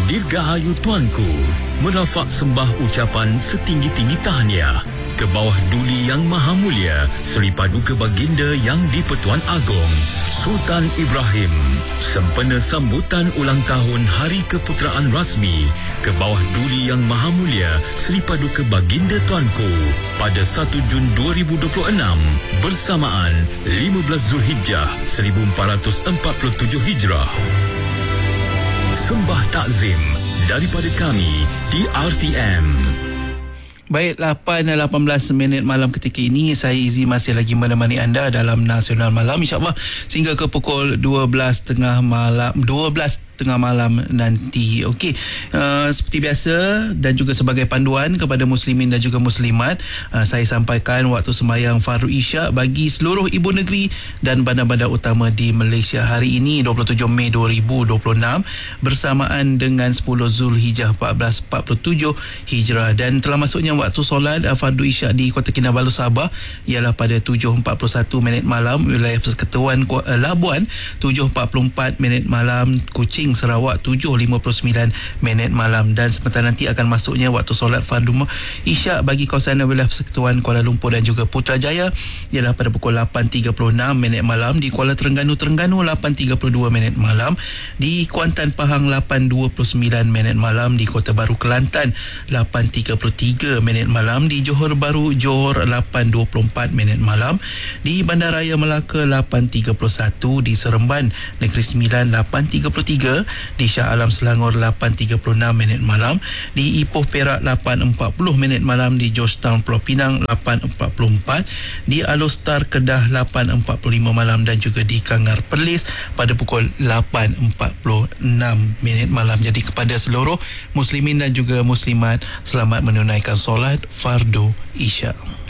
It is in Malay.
Dirgahayu Tuanku, merafak sembah ucapan setinggi-tinggi tahniah ke bawah Duli Yang Maha Mulia Seri Paduka Baginda Yang di-Pertuan Agong Sultan Ibrahim sempena sambutan ulang tahun Hari Keputeraan Rasmi ke bawah Duli Yang Maha Mulia Seri Paduka Baginda Tuanku pada 1 Jun 2026 bersamaan 15 Zulhijjah 1447 Hijrah. Sembah takzim daripada kami di RTM. Baik, 8:18 malam ketika ini saya Izzy masih lagi menemani anda dalam Nasional Malam, insya-Allah sehingga ke pukul 12:30 malam nanti. Okey, seperti biasa dan juga sebagai panduan kepada muslimin dan juga muslimat, saya sampaikan waktu sembahyang Fardhu Isyak bagi seluruh ibu negeri dan bandar-bandar utama di Malaysia hari ini 27 Mei 2026 bersamaan dengan 10 Zulhijjah 1447 Hijrah, dan telah masuknya waktu solat Fardhu Isyak di Kota Kinabalu Sabah ialah pada 7:41 malam, wilayah Persekutuan Labuan 7:44 malam, Kuching Sarawak 7:59 malam, dan sebentar nanti akan masuknya waktu solat Fardhu Isyak bagi kawasan wilayah Persekutuan Kuala Lumpur dan juga Putrajaya ialah pada pukul 8:36 malam, di Kuala Terengganu 8:32 malam, di Kuantan Pahang 8:29 malam, di Kota Baru Kelantan 8:33 malam, di Johor Bahru Johor 8:24 malam, di Bandaraya Melaka 8:31, di Seremban Negeri Sembilan 8:33, di Shah Alam Selangor 8:36 malam, di Ipoh Perak 8:40 malam, di Georgetown Pulau Pinang 8:44, di Alostar Kedah 8:45 malam, dan juga di Kangar Perlis pada pukul 8:46 malam. Jadi kepada seluruh muslimin dan juga muslimat, selamat menunaikan solat Fardhu Isyak.